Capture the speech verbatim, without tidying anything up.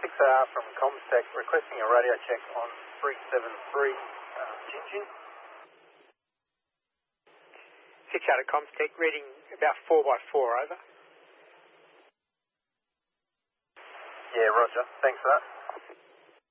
six A R from Comstech requesting a radio check on three seven three uh, Gingin. six out of Comstech, reading about four by four, over. Yeah, roger. Thanks for that.